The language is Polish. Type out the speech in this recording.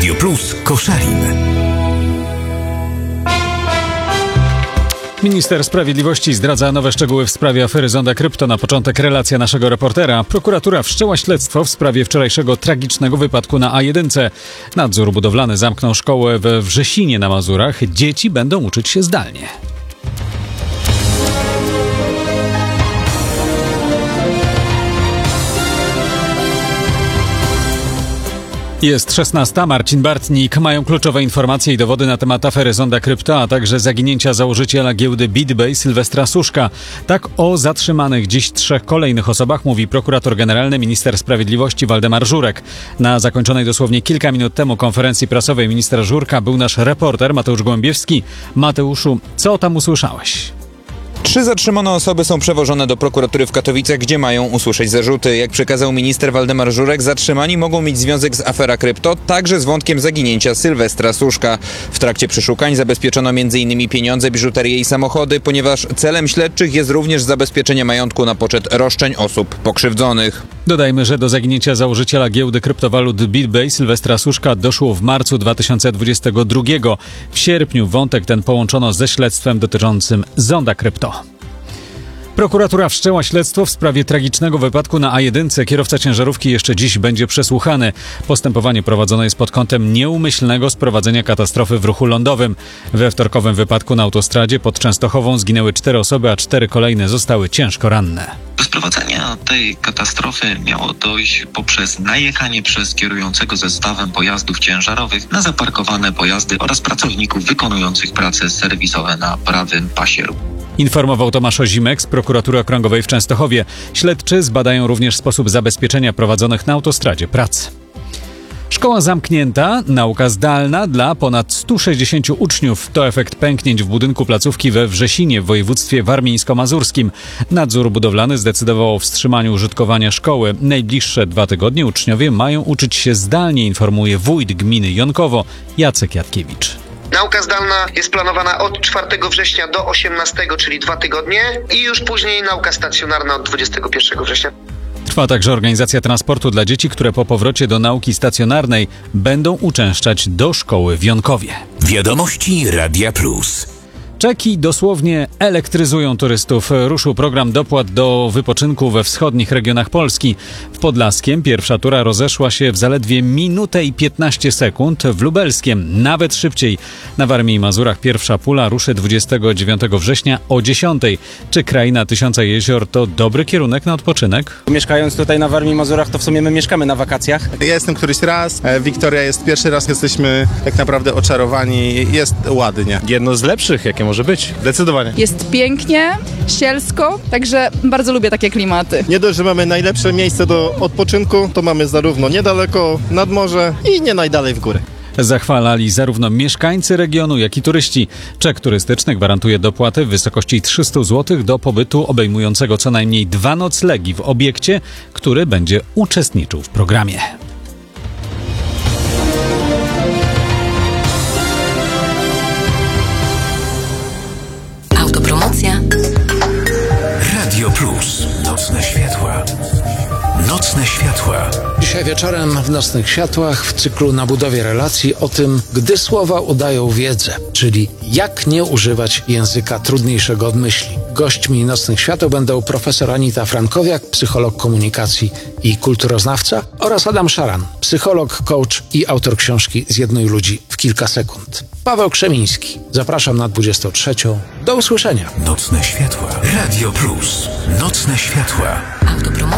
Radio Plus Koszalin. Minister Sprawiedliwości zdradza nowe szczegóły w sprawie afery Zonda Krypto. Na początek relacja naszego reportera. Prokuratura wszczęła śledztwo w sprawie wczorajszego tragicznego wypadku na A1. Nadzór budowlany zamknął szkołę we Wrzesinie na Mazurach. Dzieci będą uczyć się zdalnie. Jest 16. Marcin Bartnik. Mają kluczowe informacje i dowody na temat afery Zonda Krypto, a także zaginięcia założyciela giełdy BitBay Sylwestra Suszka. Tak o zatrzymanych dziś 3 kolejnych osobach mówi prokurator generalny, minister sprawiedliwości Waldemar Żurek. Na zakończonej dosłownie kilka minut temu konferencji prasowej ministra Żurka był nasz reporter Mateusz Gołębiewski. Mateuszu, co tam usłyszałeś? 3 zatrzymane osoby są przewożone do prokuratury w Katowicach, gdzie mają usłyszeć zarzuty. Jak przekazał minister Waldemar Żurek, zatrzymani mogą mieć związek z aferą krypto, także z wątkiem zaginięcia Sylwestra Suszka. W trakcie przeszukań zabezpieczono m.in. pieniądze, biżuterię i samochody, ponieważ celem śledczych jest również zabezpieczenie majątku na poczet roszczeń osób pokrzywdzonych. Dodajmy, że do zaginięcia założyciela giełdy kryptowalut BitBay Sylwestra Suszka doszło w marcu 2022. W sierpniu wątek ten połączono ze śledztwem dotyczącym Zonda Krypto. Prokuratura wszczęła śledztwo w sprawie tragicznego wypadku na A1. Kierowca ciężarówki jeszcze dziś będzie przesłuchany. Postępowanie prowadzone jest pod kątem nieumyślnego sprowadzenia katastrofy w ruchu lądowym. We wtorkowym wypadku na autostradzie pod Częstochową zginęły 4 osoby, a 4 kolejne zostały ciężko ranne. Do sprowadzenia tej katastrofy miało dojść poprzez najechanie przez kierującego zestawem pojazdów ciężarowych na zaparkowane pojazdy oraz pracowników wykonujących prace serwisowe na prawym pasie ruchu. Informował Tomasz Ozimek z Prokuratury Okręgowej w Częstochowie. Śledczy zbadają również sposób zabezpieczenia prowadzonych na autostradzie prac. Szkoła zamknięta, nauka zdalna dla ponad 160 uczniów. To efekt pęknięć w budynku placówki we Wrzesinie w województwie warmińsko-mazurskim. Nadzór budowlany zdecydował o wstrzymaniu użytkowania szkoły. Najbliższe 2 tygodnie uczniowie mają uczyć się zdalnie, informuje wójt gminy Jonkowo Jacek Jatkiewicz. Nauka zdalna jest planowana od 4 września do 18, czyli 2 tygodnie i już później nauka stacjonarna od 21 września. Trwa także organizacja transportu dla dzieci, które po powrocie do nauki stacjonarnej będą uczęszczać do szkoły w Jonkowie. Wiadomości Radia Plus. Czeki dosłownie elektryzują turystów. Ruszył program dopłat do wypoczynku we wschodnich regionach Polski. W Podlaskiem pierwsza tura rozeszła się w zaledwie minutę i 15 sekund, w Lubelskiem nawet szybciej. Na Warmii i Mazurach pierwsza pula ruszy 29 września o 10. Czy Kraina Tysiąca Jezior to dobry kierunek na odpoczynek? Mieszkając tutaj na Warmii i Mazurach, to w sumie my mieszkamy na wakacjach. Ja jestem któryś raz, Wiktoria jest pierwszy raz, jesteśmy tak naprawdę oczarowani, jest ładnie. Jedno z lepszych, jakie może być, zdecydowanie. Jest pięknie, sielsko, także bardzo lubię takie klimaty. Nie dość, że mamy najlepsze miejsce do odpoczynku, to mamy zarówno niedaleko nad morze i nie najdalej w górę. Zachwalali zarówno mieszkańcy regionu, jak i turyści. Czek turystyczny gwarantuje dopłatę w wysokości 300 zł do pobytu obejmującego co najmniej 2 noclegi w obiekcie, który będzie uczestniczył w programie. Autopromocja. Radio Plus. Nocne światła. Nocne światła. Dzisiaj wieczorem w Nocnych Światłach w cyklu Na budowie relacji o tym, gdy słowa udają wiedzę, czyli jak nie używać języka trudniejszego od myśli. Gośćmi Nocnych Świateł będą profesor Anita Frankowiak, psycholog komunikacji i kulturoznawca, oraz Adam Szaran, psycholog, coach i autor książki Zjednuj ludzi w kilka sekund. Paweł Krzemiński. Zapraszam na 23. Do usłyszenia. Nocne światła. Radio Plus. Nocne światła. Autopromocja.